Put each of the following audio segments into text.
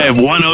Vibe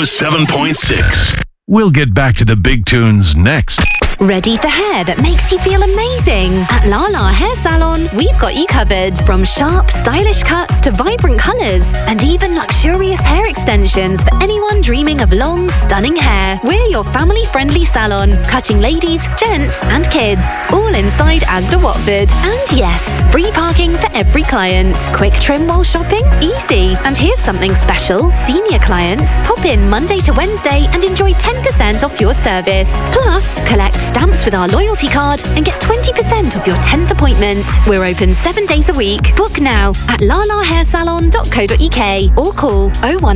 107.6. We'll get back to the big tunes next. Ready for hair that makes you feel amazing? At Lala Hair Salon, we've got you covered. From sharp, stylish cuts to vibrant colours, and even luxurious hair extensions for anyone dreaming of long, stunning hair. We're your family-friendly salon, cutting ladies, gents and kids. All inside Asda Watford. And yes, free parking for every client. Quick trim while shopping? Easy. And here's something special. Senior clients, pop in Monday to Wednesday and enjoy 10% off your service. Plus, collect stamps with our loyalty card and get 20% off your 10th appointment. We're open 7 days a week. Book now at lalahairsalon.co.uk or call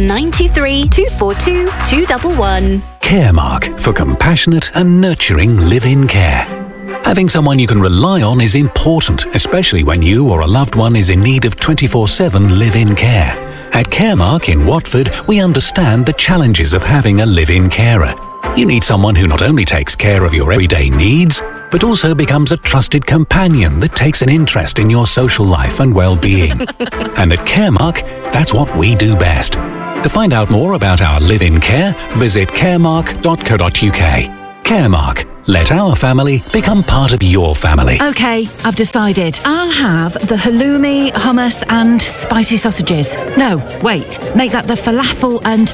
01923 242 211. Caremark, for compassionate and nurturing live-in care. Having someone you can rely on is important, especially when you or a loved one is in need of 24/7 live-in care. At Caremark in Watford, we understand the challenges of having a live-in carer. You need someone who not only takes care of your everyday needs, but also becomes a trusted companion that takes an interest in your social life and well-being. And at Caremark, that's what we do best. To find out more about our live-in care, visit caremark.co.uk. Caremark. Let our family become part of your family. OK, I've decided. I'll have the halloumi, hummus and spicy sausages. No, wait. Make that the falafel and...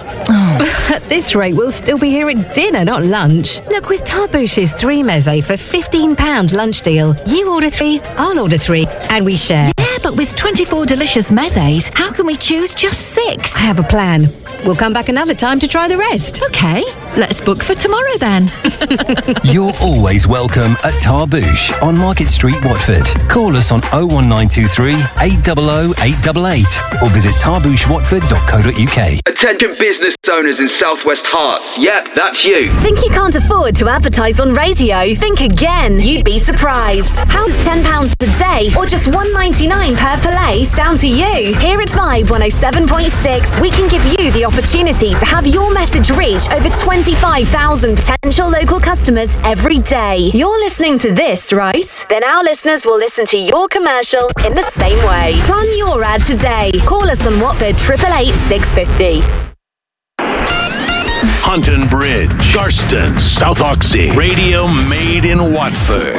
At this rate, we'll still be here at dinner, not lunch. Look, with Tarbouche's 3 meze for £15 lunch deal, you order 3, I'll order 3, and we share. Yeah, but with 24 delicious mezes, how can we choose just 6? I have a plan. We'll come back another time to try the rest. OK, let's book for tomorrow then. You're always welcome at Tarbouche on Market Street, Watford. Call us on 01923 800 888 or visit tarbouchewatford.co.uk. Attention business owners in Southwest Hearts. Yep, that's you. Think you can't afford to advertise on radio? Think again. You'd be surprised. How's £10 a day or just $1.99 per play sound to you? Here at Vibe 107.6, we can give you the opportunity to have your message reach over 25,000 potential local customers every day. You're listening to this, right? Then our listeners will listen to your commercial in the same way. Plan your ad today. Call us on Watford 888 650. Hunton Bridge, Garston, South Oxy. Radio made in Watford.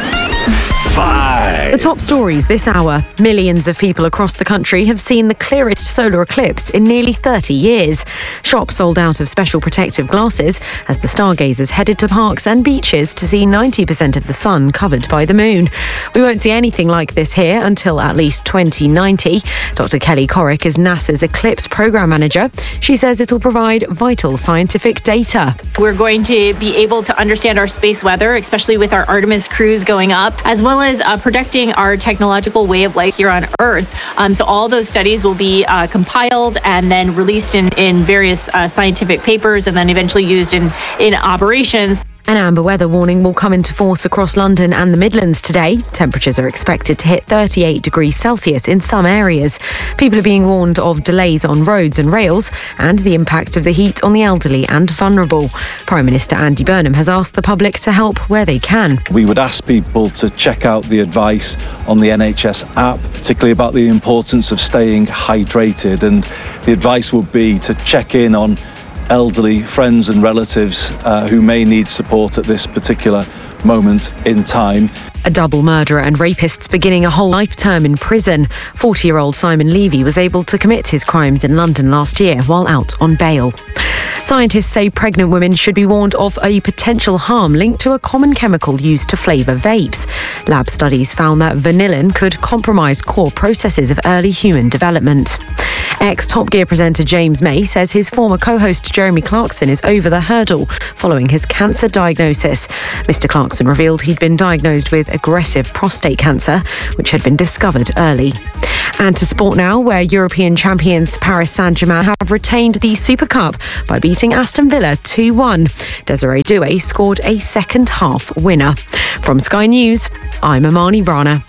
Vibe. The top stories this hour. Millions of people across the country have seen the clearest solar eclipse in nearly 30 years. Shops sold out of special protective glasses as the stargazers headed to parks and beaches to see 90% of the sun covered by the moon. We won't see anything like this here until at least 2090. Dr. Kelly Corrick is NASA's Eclipse Programme Manager. She says it'll provide vital scientific data. We're going to be able to understand our space weather, especially with our Artemis crews going up, as well as protecting our technological way of life here on Earth. So all those studies will be compiled and then released in various scientific papers and then eventually used in operations. An amber weather warning will come into force across London and the Midlands today. Temperatures are expected to hit 38 degrees Celsius in some areas. People are being warned of delays on roads and rails and the impact of the heat on the elderly and vulnerable. Prime Minister Andy Burnham has asked the public to help where they can. We would ask people to check out the advice on the NHS app, particularly about the importance of staying hydrated, and the advice would be to check in on elderly friends and relatives who may need support at this particular moment in time. A double murderer and rapists beginning a whole life term in prison. 40-year-old Simon Levy was able to commit his crimes in London last year while out on bail. Scientists say pregnant women should be warned of a potential harm linked to a common chemical used to flavour vapes. Lab studies found that vanillin could compromise core processes of early human development. Ex-Top Gear presenter James May says his former co-host Jeremy Clarkson is over the hurdle following his cancer diagnosis. Mr. Clarkson revealed he'd been diagnosed with aggressive prostate cancer, which had been discovered early. And to sport now, where European champions Paris Saint-Germain have retained the Super Cup by beating Aston Villa 2-1. Desiree Doué scored a second-half winner. From Sky News, I'm Amani Rana.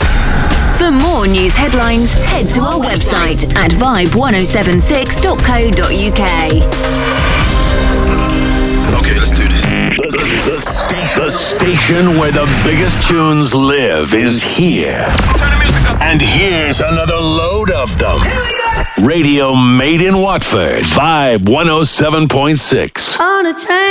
For more news headlines, head to our website at vibe1076.co.uk. Okay, let's do this. The station where the biggest tunes live is here. And here's another load of them. Radio Made in Watford. Vibe 107.6. On a train.